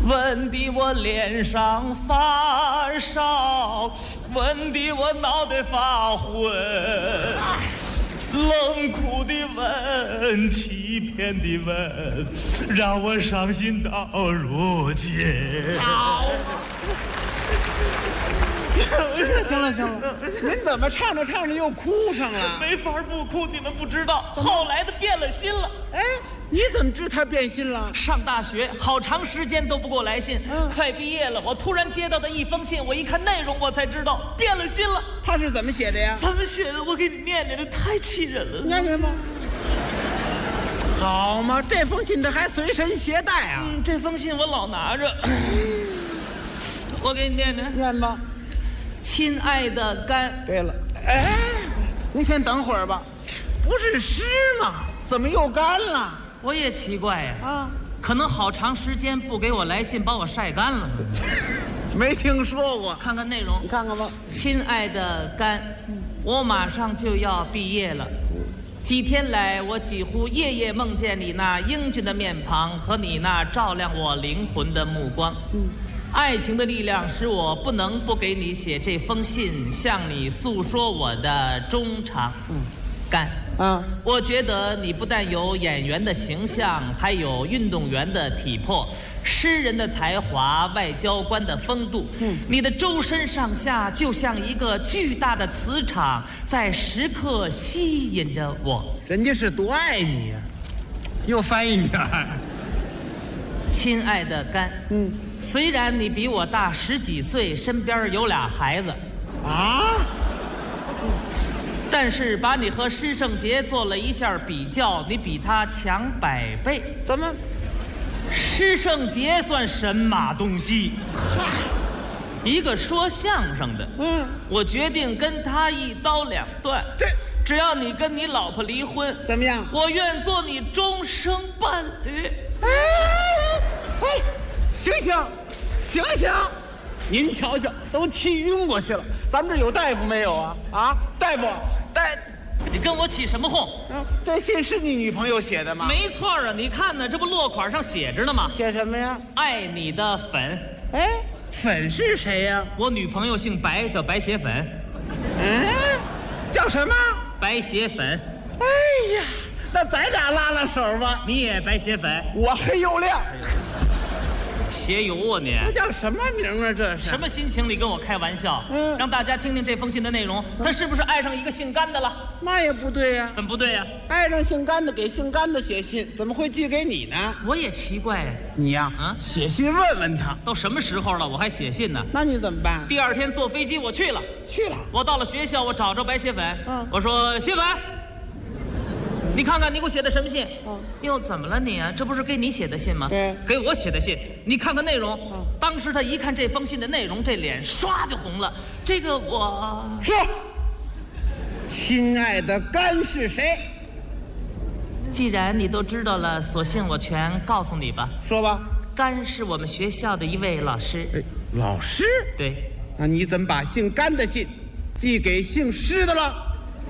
温的我脸上发烧，温的我脑袋发昏，冷酷的问，欺骗的问，让我伤心到如今。 好，行了，您怎么唱着唱着又哭上了？ 没法不哭，你们不知道，后来的变了心了。 哎，你怎么知他变心了？ 上大学好长时间都不给我来信，快毕业了，我突然接到的一封信，我一看内容，我才知道变了心了。 他是怎么写的呀？ 怎么写的？我给你念念，这太气人了。 念念吧。好嘛，这封信他还随身携带啊？ 这封信我老拿着。我给你念念。 念吧。 亲爱的甘。 对了，哎，您先等会儿吧。不是诗吗？怎么又干了？ 我也奇怪呀。 啊， 可能好长时间不给我来信，把我晒干了。 没听说过。 看看内容， 你看看吧。 亲爱的甘，我马上就要毕业了。几天来，我几乎夜夜梦见你那英俊的面庞和你那照亮我灵魂的目光。爱情的力量使我不能不给你写这封信，向你诉说我的衷肠。甘啊， 我觉得你不但有演员的形象，还有运动员的体魄，诗人的才华，外交官的风度。你的周身上下就像一个巨大的磁场，在时刻吸引着我。 人家是多爱你呀！又翻一遍。 亲爱的甘，虽然你比我大10几岁，身边有俩孩子， 啊， 但是把你和施圣杰做了一下比较，你比他强100倍。 怎么？ 施圣杰算神马东西，一个说相声的。我决定跟他一刀两断。只要你跟你老婆离婚， 怎么样？ 我愿做你终生伴侣。 醒，您瞧瞧，都气晕过去了。咱们这有大夫没有啊？啊，大夫， 你跟我起什么哄？ 这信是你女朋友写的吗？ 没错啊，你看呢，这不落款上写着呢吗？ 写什么呀？ 爱你的粉。 哎，粉是谁呀？ 我女朋友姓白，叫白血粉。 叫什么？ 白血粉。 哎呀，那咱俩拉拉手吧。 你也白血粉， 我黑又亮。 血油啊你！ 这叫什么名啊？这是什么心情？你跟我开玩笑？让大家听听这封信的内容，他是不是爱上一个姓甘的了？ 那也不对呀。 怎么不对呀？ 爱上姓甘的给姓甘的写信，怎么会寄给你呢？ 我也奇怪。 你呀，写信问问他。 都什么时候了，我还写信呢？ 那你怎么办？ 第二天坐飞机我去了。我到了学校，我找着白血粉。我说血粉，你看看你给我写的什么信？哟，怎么了你啊？这不是给你写的信吗？ 对， 给我写的信。你看看内容。当时他一看这封信的内容，这脸唰就红了。这个我说，亲爱的甘是谁？ 既然你都知道了，索性我全告诉你吧。 说吧。 甘是我们学校的一位老师。 老师？ 对。 那你怎么把姓甘的信寄给姓施的了？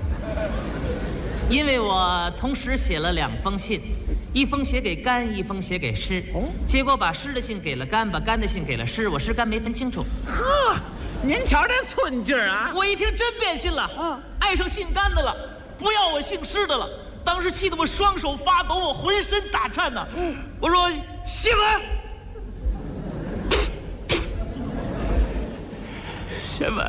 因为我同时写了2封信，一封写给甘，一封写给施。结果把施的信给了甘，把甘的信给了施，我施甘没分清楚。 呵，您瞧这寸劲儿啊！ 我一听真变心了，爱上姓甘的了，不要我姓施的了。当时气得我双手发抖，我浑身打颤呢。我说谢文，谢文，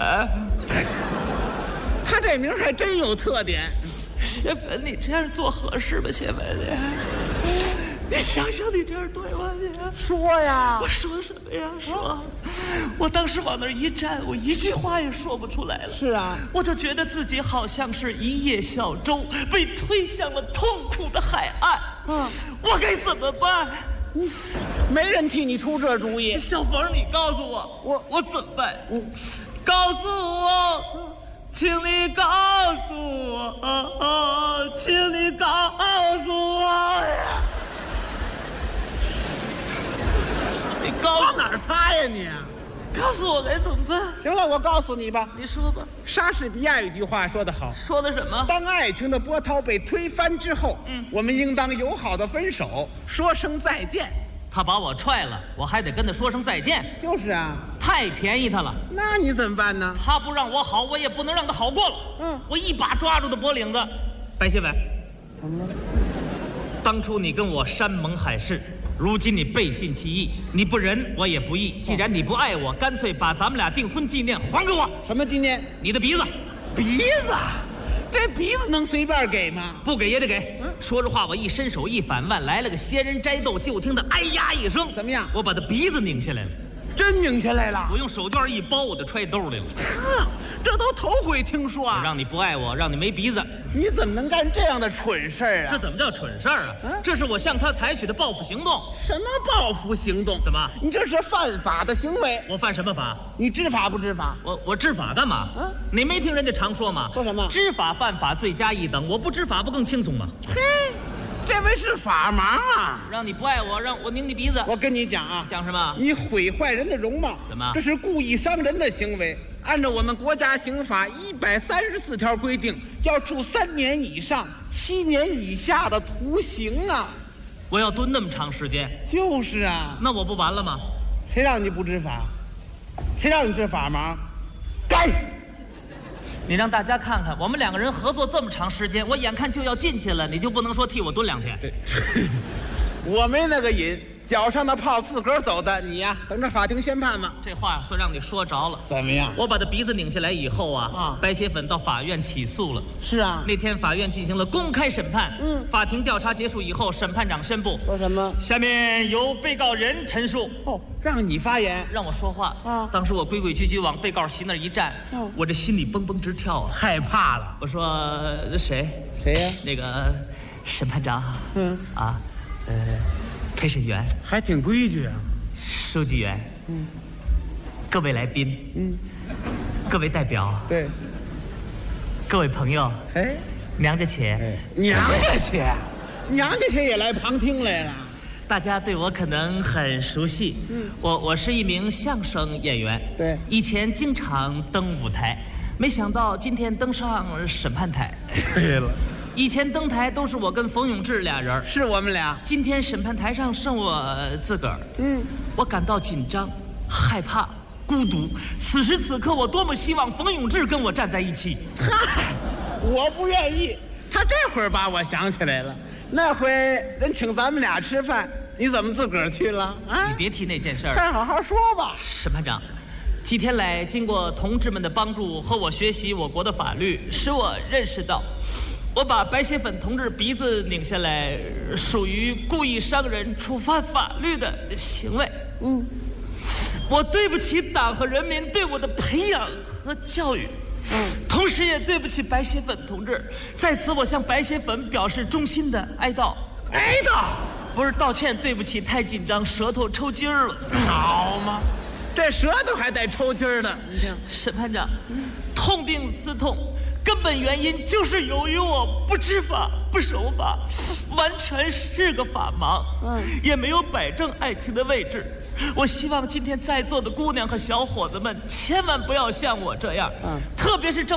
他这名还真有特点。 谢文，你这样做合适吗？谢文，你想想，你这样对吗？你说呀！ 我说什么呀？说，我当时往那儿一站，我一句话也说不出来了。 是啊， 我就觉得自己好像是一叶小舟，被推向了痛苦的海岸。我该怎么办？ 没人替你出这主意。 小冯，你告诉我，我怎么办？告诉我。请你告诉我，请你告诉我呀！你往哪儿擦呀你？ 告诉我该怎么办？ 行了，我告诉你吧。 你说吧。 莎士比亚有句话说得好， 说的什么？ 当爱情的波涛被推翻之后，我们应当友好的分手，说声再见， 他把我踹了，我还得跟他说声再见， 就是啊， 太便宜他了。 那你怎么办呢？ 他不让我好，我也不能让他好过了。我一把抓住他脖领子，白先伟， 怎么了？ 当初你跟我山盟海誓，如今你背信弃义，你不仁我也不义。既然你不爱我，干脆把咱们俩订婚纪念还给我。 什么纪念？ 你的鼻子， 鼻子。这鼻子能随便给吗？ 不给也得给。说着话，我一伸手一反腕，来了个仙人摘豆，就听他哎呀一声， 怎么样？ 我把他鼻子拧下来了。 真拧下来了！ 我用手绢一包，我就揣兜里了。 呵，这都头回听说啊！ 让你不爱我，让你没鼻子， 你怎么能干这样的蠢事儿啊？ 这怎么叫蠢事儿啊？这是我向他采取的报复行动。 什么报复行动？ 怎么？ 你这是犯法的行为！ 我犯什么法？ 你知法不知法？ 我知法干嘛？你没听人家常说吗？ 说什么？ 知法犯法，罪加一等。我不知法不更轻松吗？ 嘿，这位是法盲啊！ 让你不爱我，让我拧你鼻子。 我跟你讲啊， 讲什么？ 你毁坏人的容貌， 怎么？ 这是故意伤人的行为。按照我们国家刑法134条规定，要处3年以上7年以下的徒刑啊！ 我要蹲那么长时间？ 就是啊， 那我不完了吗？ 谁让你不知法？谁让你是法盲？干！ 你让大家看看，我们2个人合作这么长时间，我眼看就要进去了，你就不能说替我蹲2天？ 对，我没那个瘾，脚上的泡自个儿走的。你呀，等着法庭宣判吧。 这话算让你说着了。 怎么样？ 我把他鼻子拧下来以后啊，白血粉到法院起诉了。 是啊， 那天法院进行了公开审判。法庭调查结束以后，审判长宣布说什么？ 下面由被告人陈述。 哦，让你发言， 让我说话啊！当时我规规矩矩往被告席那儿一站，我这心里蹦蹦直跳啊， 害怕了。 我说谁呀？ 那个审判长。陪审员还挺规矩啊。 书记员。各位来宾。各位代表。 对。 各位朋友。 哎， 娘家且。 娘家且，娘家且也来旁听来了。 大家对我可能很熟悉。我是一名相声演员。 对。 以前经常登舞台，没想到今天登上审判台。 对了。 以前登台都是我跟冯永志俩人， 是我们俩。 今天审判台上剩我自个儿，我感到紧张、害怕、孤独。此时此刻，我多么希望冯永志跟我站在一起。 嗨，我不愿意。他这会儿把我想起来了，那回人请咱们俩吃饭，你怎么自个儿去了啊？ 你别提那件事儿， 快好好说吧。 审判长，几天来，经过同志们的帮助和我学习我国的法律，使我认识到。我把白血粉同志鼻子拧下来，属于故意伤人、触犯法律的行为。我对不起党和人民对我的培养和教育，同时也对不起白血粉同志。在此，我向白血粉表示衷心的哀悼。 哀悼？ 不是道歉，对不起，太紧张，舌头抽筋儿了。 好嘛，这舌头还带抽筋儿的。你听， 审判长，痛定思痛。根本原因就是由于我不知法不守法，完全是个法盲，也没有摆正爱情的位置。我希望今天在座的姑娘和小伙子们千万不要像我这样，特别是